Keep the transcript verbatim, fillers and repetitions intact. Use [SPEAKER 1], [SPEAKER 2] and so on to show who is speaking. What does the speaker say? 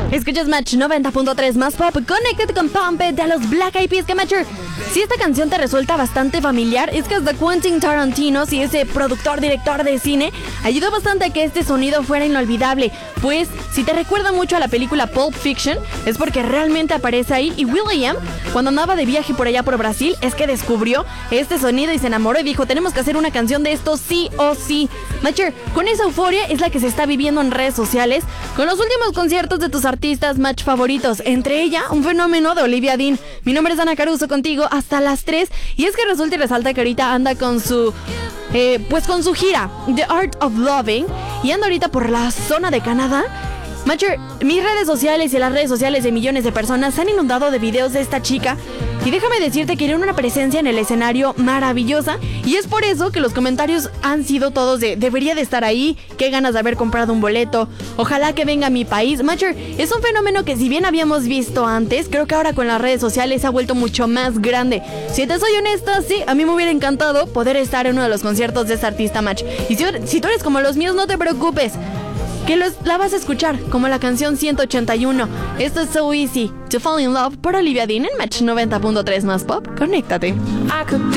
[SPEAKER 1] Escuchas Match noventa punto tres más pop, Connected con Pump It de los Black Eyed Peas. Que Matcher, si esta canción te resulta bastante familiar, es que hasta Quentin Tarantino, si ese productor, director de cine, ayudó bastante a que este sonido fuera inolvidable. Pues, si te recuerda mucho a la película Pulp Fiction, es porque realmente aparece ahí. Y Will.i.am, cuando andaba de viaje por allá por Brasil, es que descubrió este sonido y se enamoró y dijo, tenemos que hacer una canción de esto sí o sí. Matcher, con esa euforia es la que se está viviendo en redes sociales, con los últimos conciertos de tus artistas Match favoritos, entre ella un fenómeno de Olivia Dean. Mi nombre es Ana Caruso, contigo hasta las tres, y es que resulta y resalta que ahorita anda con su eh, pues con su gira The Art of Loving, y anda ahorita por la zona de Canadá. Matcher, mis redes sociales y las redes sociales de millones de personas se han inundado de videos de esta chica, y déjame decirte que tiene una presencia en el escenario maravillosa, y es por eso que los comentarios han sido todos de debería de estar ahí, qué ganas de haber comprado un boleto, ojalá que venga a mi país. Matcher, es un fenómeno que si bien habíamos visto antes, creo que ahora con las redes sociales se ha vuelto mucho más grande. Si te soy honesta, sí, a mí me hubiera encantado poder estar en uno de los conciertos de esta artista, Match. Y si, si tú eres como los míos, no te preocupes, que los, la vas a escuchar como la canción ciento ochenta y uno. Esto es So Easy to Fall in Love por Olivia Dean en Match noventa punto tres más pop. Conéctate. I could be